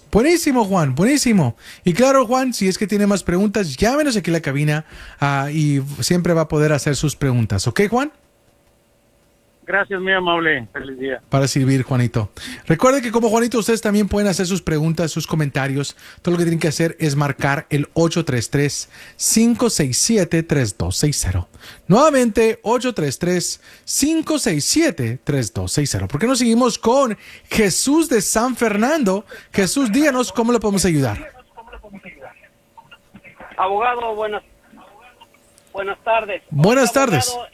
Buenísimo, Juan, buenísimo. Y claro, Juan, si es que tiene más preguntas, llámenos aquí a la cabina y siempre va a poder hacer sus preguntas. ¿Ok, Juan? Gracias, muy amable. Feliz día. Para servir, Juanito. Recuerde que como Juanito, ustedes también pueden hacer sus preguntas, sus comentarios. Todo lo que tienen que hacer es marcar el 833-567-3260. Nuevamente, 833-567-3260. ¿Por qué no seguimos con Jesús de San Fernando? Jesús, díganos cómo le podemos ayudar. Abogado, buenas tardes. Buenas tardes. Abogado,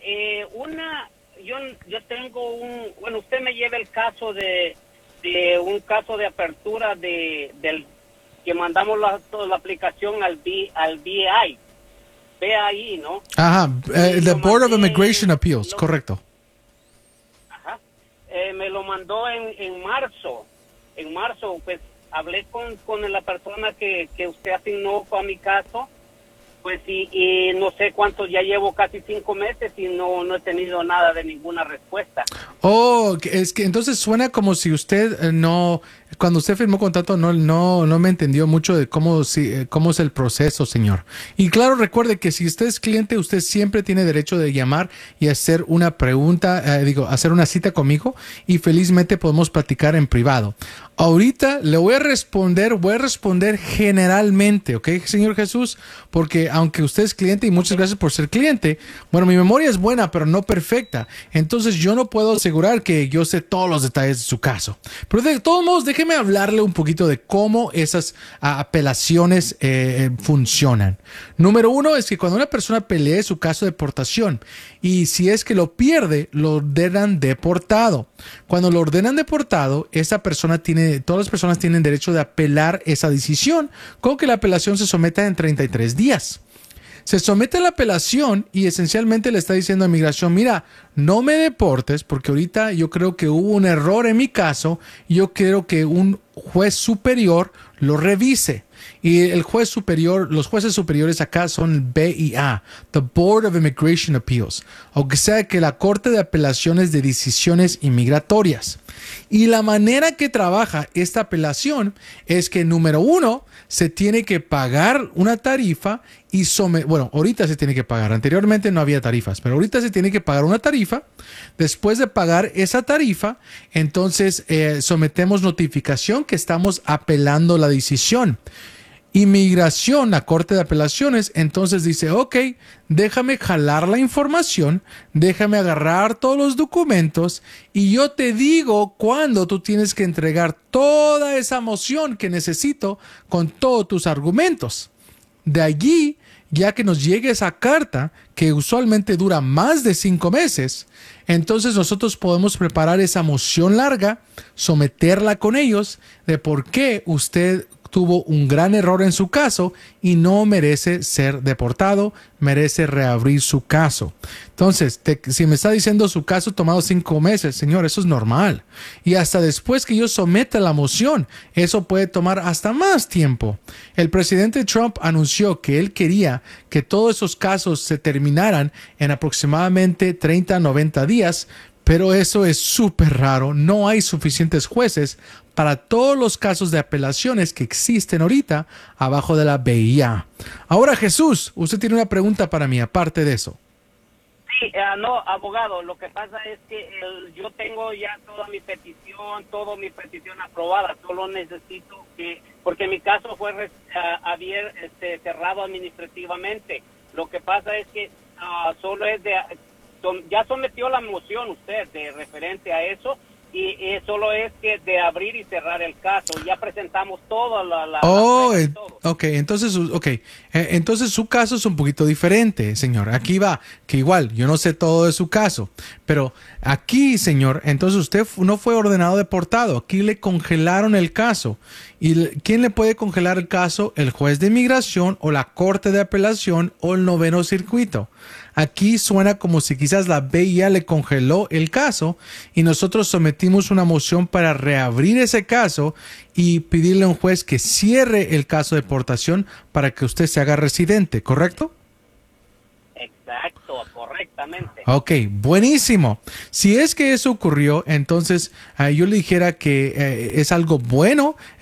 yo tengo usted me lleva el caso de un caso de apertura del que mandamos la aplicación al BI, ¿no? Ajá, the Board of Immigration Appeals, correcto. Ajá. Me lo mandó en marzo. En marzo, pues, hablé con la persona que usted asignó a mi caso. Pues y no sé cuánto, ya llevo casi 5 meses y no he tenido nada de ninguna respuesta. Oh, es que entonces suena como si usted cuando usted firmó contrato no me entendió mucho de cómo es el proceso, señor. Y claro, recuerde que si usted es cliente, usted siempre tiene derecho de llamar y hacer una pregunta, hacer una cita conmigo y felizmente podemos platicar en privado. Ahorita le voy a responder generalmente, ¿ok, señor Jesús? Porque aunque usted es cliente y muchas gracias por ser cliente, bueno, mi memoria es buena, pero no perfecta. Entonces yo no puedo asegurar que yo sé todos los detalles de su caso. Pero de todos modos, déjeme hablarle un poquito de cómo esas apelaciones funcionan. Número uno es que cuando una persona pelea su caso de deportación y si es que lo pierde, lo ordenan deportado. Cuando lo ordenan deportado, todas las personas tienen derecho de apelar esa decisión, con que la apelación se someta en 33 días. Se somete a la apelación y esencialmente le está diciendo a Migración, mira, no me deportes porque ahorita yo creo que hubo un error en mi caso y yo quiero que un juez superior lo revise. Y los jueces superiores acá son BIA, the Board of Immigration Appeals, o sea que la Corte de Apelaciones de Decisiones Inmigratorias. Y la manera que trabaja esta apelación es que, número uno, se tiene que pagar una tarifa ahorita se tiene que pagar. Anteriormente no había tarifas, pero ahorita se tiene que pagar una tarifa. Después de pagar esa tarifa, entonces sometemos notificación que estamos apelando la decisión. Inmigración, la Corte de Apelaciones, entonces dice, ok, déjame jalar la información, déjame agarrar todos los documentos y yo te digo cuándo tú tienes que entregar toda esa moción que necesito con todos tus argumentos. De allí, ya que nos llegue esa carta, que usualmente dura más de 5 meses, entonces nosotros podemos preparar esa moción larga, someterla con ellos de por qué usted tuvo un gran error en su caso y no merece ser deportado, merece reabrir su caso. Entonces, si me está diciendo su caso tomado 5 meses, señor, eso es normal. Y hasta después que yo someta la moción, eso puede tomar hasta más tiempo. El presidente Trump anunció que él quería que todos esos casos se terminaran en aproximadamente 30 a 90 días, pero eso es súper raro. No hay suficientes jueces para todos los casos de apelaciones que existen ahorita abajo de la BIA. Ahora, Jesús, usted tiene una pregunta para mí, aparte de eso. Sí, no, abogado, lo que pasa es que yo tengo ya toda mi petición aprobada, solo necesito porque mi caso fue cerrado administrativamente. Lo que pasa es que solo es ya sometió la moción usted de referente a eso y solo es que de abrir y cerrar el caso. Ya presentamos todo entonces su caso es un poquito diferente, señor. Aquí va, que igual, yo no sé todo de su caso, pero aquí, señor, entonces usted no fue ordenado deportado. Aquí le congelaron el caso. ¿Y quién le puede congelar el caso? El juez de inmigración o la Corte de Apelación o el Noveno Circuito. Aquí suena como si quizás la BIA le congeló el caso y nosotros sometimos una moción para reabrir ese caso y pedirle a un juez que cierre el caso de deportación para que usted se haga residente, ¿correcto? Exacto, correctamente. Ok, buenísimo. Si es que eso ocurrió, entonces yo le dijera que es algo bueno,